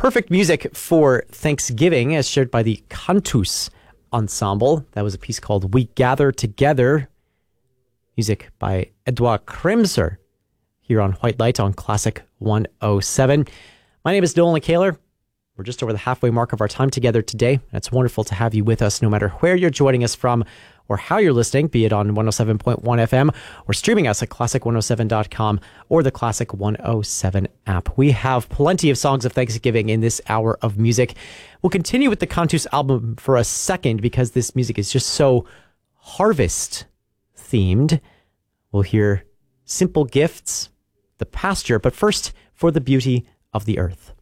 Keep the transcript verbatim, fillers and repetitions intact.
Perfect music for Thanksgiving as shared by the Cantus Ensemble. That was a piece called We Gather Together. Music by Edouard Kremser here on White Light on Classic one oh seven. My name is Nolan Kaler. We're just over the halfway mark of our time together today. It's wonderful to have you with us no matter where you're joining us from or how you're listening, be it on one oh seven point one F M or streaming us at classic one oh seven dot com or the Classic one oh seven app. We have plenty of songs of Thanksgiving in this hour of music. We'll continue with the Cantus album for a second because this music is just so harvest themed. We'll hear Simple Gifts, The Pasture, but first, For the Beauty of the Earth.